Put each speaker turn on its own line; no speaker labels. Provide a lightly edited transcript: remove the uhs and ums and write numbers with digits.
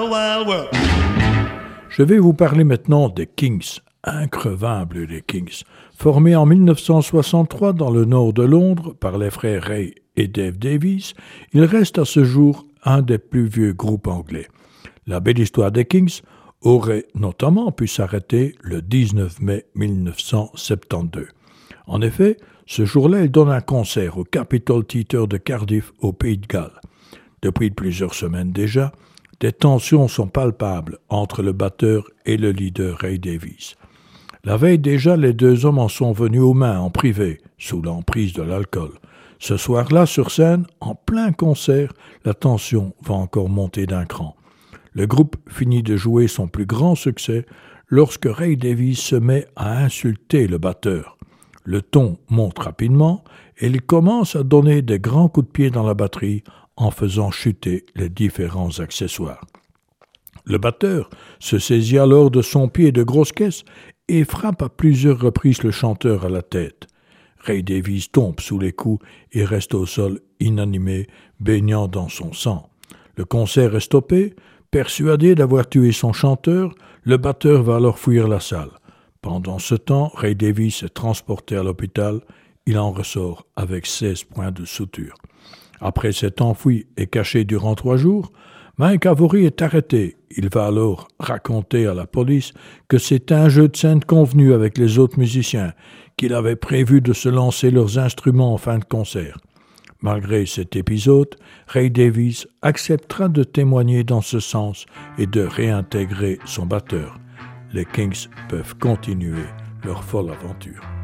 Je vais vous parler maintenant des Kings, increvables les Kings. Formés en 1963 dans le nord de Londres par les frères Ray et Dave Davies, ils restent à ce jour un des plus vieux groupes anglais. La belle histoire des Kings aurait notamment pu s'arrêter le 19 mai 1972. En effet, ce jour-là, ils donnent un concert au Capitol Theatre de Cardiff, au Pays de Galles. Depuis plusieurs semaines déjà, des tensions sont palpables entre le batteur et le leader Ray Davies. La veille déjà, les deux hommes en sont venus aux mains en privé, sous l'emprise de l'alcool. Ce soir-là, sur scène, en plein concert, la tension va encore monter d'un cran. Le groupe finit de jouer son plus grand succès lorsque Ray Davies se met à insulter le batteur. Le ton monte rapidement et il commence à donner des grands coups de pied dans la batterie en faisant chuter les différents accessoires. Le batteur se saisit alors de son pied de grosse caisse et frappe à plusieurs reprises le chanteur à la tête. Ray Davies tombe sous les coups et reste au sol inanimé, baignant dans son sang. Le concert est stoppé. Persuadé d'avoir tué son chanteur, le batteur va alors fuir la salle. Pendant ce temps, Ray Davies est transporté à l'hôpital. Il en ressort avec 16 points de suture. Après s'être enfui et caché durant 3 jours, Mike Avory est arrêté. Il va alors raconter à la police que c'est un jeu de scène convenu avec les autres musiciens, qu'il avait prévu de se lancer leurs instruments en fin de concert. Malgré cet épisode, Ray Davies acceptera de témoigner dans ce sens et de réintégrer son batteur. Les Kings peuvent continuer leur folle aventure.